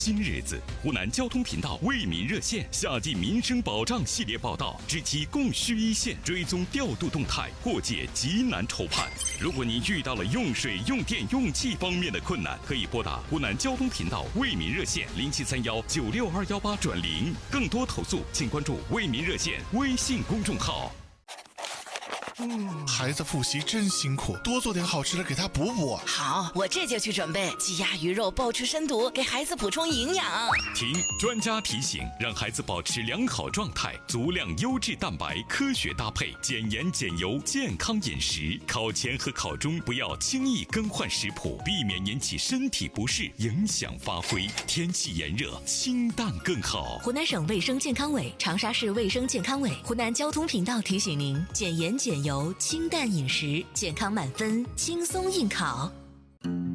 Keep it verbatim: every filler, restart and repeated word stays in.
今日子，湖南交通频道为民热线夏季民生保障系列报道，知其供需一线，追踪调度动态，过界急难筹判。如果你遇到了用水、用电、用气方面的困难，可以拨打湖南交通频道为民热线零七三幺九六二幺八转零。更多投诉，请关注为民热线微信公众号。 嗯，孩子复习真辛苦，多做点好吃的给他补补。 好，我这就去准备鸡鸭鱼肉，爆出深度，给孩子补充营养。 听专家提醒，让孩子保持良好状态，足量优质蛋白，科学搭配，减盐减油，健康饮食。考前和考中不要轻易更换食谱，避免引起身体不适，影响发挥。天气炎热，清淡更好。 湖南省卫生健康委、长沙市卫生健康委、湖南交通频道提醒您：减盐减油，清淡饮食，健康满分，轻松应考。